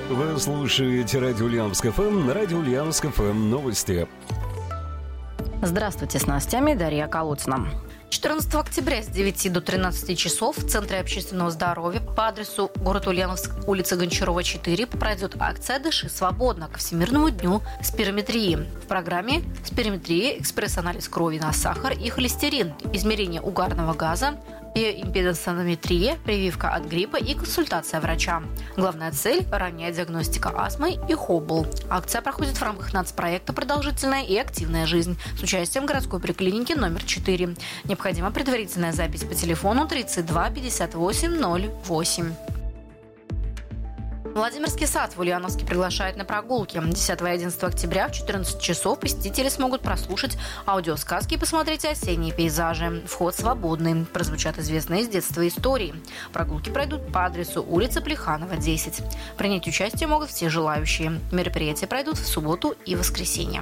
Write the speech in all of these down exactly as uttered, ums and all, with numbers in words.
Вы слушаете радио Ульяновск эф эм, на радио Ульяновск эф эм новости. Здравствуйте, с новостями Дарья Колодцина. четырнадцатого октября с девяти до тринадцати часов в Центре общественного здоровья по адресу город Ульяновск, улица Гончарова, четыре, пройдет акция «Дыши свободно» ко Всемирному дню спирометрии. В программе спирометрия, экспресс-анализ крови на сахар и холестерин, измерение угарного газа, биоимпедансометрия, прививка от гриппа и консультация врача. Главная цель – ранняя диагностика астмы и хоббл. Акция проходит в рамках нацпроекта «Продолжительная и активная жизнь» с участием городской поликлиники номер четыре. Необходима предварительная запись по телефону тридцать два пятьдесят восемь ноль восемь. Владимирский сад в Ульяновске приглашает на прогулки. десятого и одиннадцатого октября в четырнадцать часов посетители смогут прослушать аудиосказки и посмотреть осенние пейзажи. Вход свободный. Прозвучат известные с детства истории. Прогулки пройдут по адресу улица Плеханова, десять. Принять участие могут все желающие. Мероприятия пройдут в субботу и воскресенье.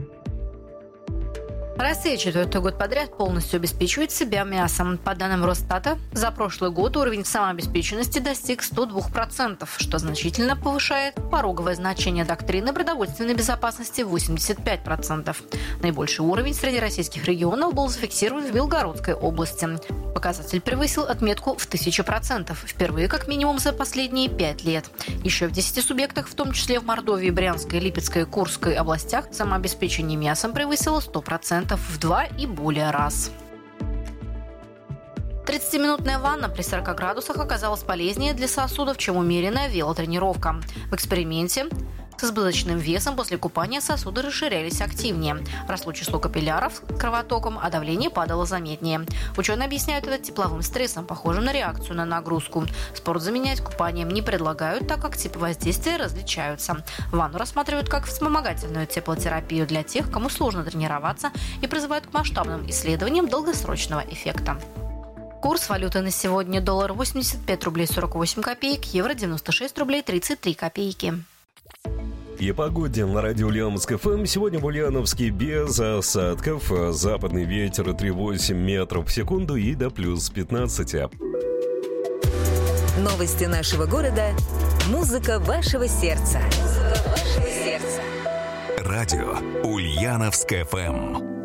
Россия четвертый год подряд полностью обеспечивает себя мясом. По данным Росстата, за прошлый год уровень самообеспеченности достиг сто два процента, что значительно повышает пороговое значение доктрины продовольственной безопасности восемьдесят пять процентов. Наибольший уровень среди российских регионов был зафиксирован в Белгородской области. Показатель превысил отметку в тысячу процентов, впервые как минимум за последние пять лет. Еще в десяти субъектах, в том числе в Мордовии, Брянской, Липецкой и Курской областях, самообеспечение мясом превысило сто процентов в два и более раз. тридцатиминутная ванна при сорока градусах оказалась полезнее для сосудов, чем умеренная велотренировка. В эксперименте с избыточным весом после купания сосуды расширялись активнее. Росло число капилляров с кровотоком, а давление падало заметнее. Ученые объясняют это тепловым стрессом, похожим на реакцию на нагрузку. Спорт заменять купанием не предлагают, так как типы воздействия различаются. Ванну рассматривают как вспомогательную теплотерапию для тех, кому сложно тренироваться, и призывают к масштабным исследованиям долгосрочного эффекта. Курс валюты на сегодня: доллар восемьдесят пять рублей сорок восемь копеек, евро девяносто шесть рублей тридцать три копейки. И погоде на радио Ульяновск эф эм. Сегодня в Ульяновске без осадков. Западный ветер три целых восемь десятых метров в секунду и до плюс пятнадцати. Новости нашего города. Музыка вашего сердца. Музыка вашего сердца. Радио Ульяновск эф эм.